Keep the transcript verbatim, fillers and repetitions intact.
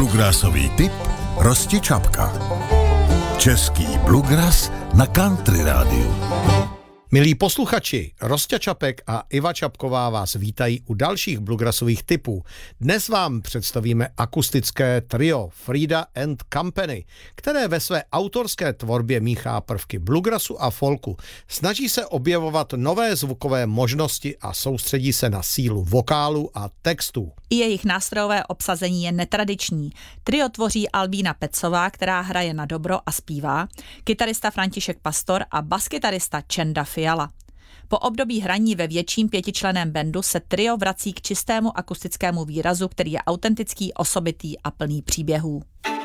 Bluegrassový tip Rosti Čapka. Český bluegrass na Country rádiu. Milí posluchači, Rosťa Čapek a Iva Čapková vás vítají u dalších bluegrassových tipů. Dnes vám představíme akustické trio Frida and Company, které ve své autorské tvorbě míchá prvky bluegrassu a folku. Snaží se objevovat nové zvukové možnosti a soustředí se na sílu vokálu a textů. I jejich nástrojové obsazení je netradiční. Trio tvoří Albína Pecová, která hraje na dobro a zpívá, kytarista František Pastor a baskytarista Čenda Fiala. Po období hraní ve větším pětičlenném bandu se trio vrací k čistému akustickému výrazu, který je autentický, osobitý a plný příběhů.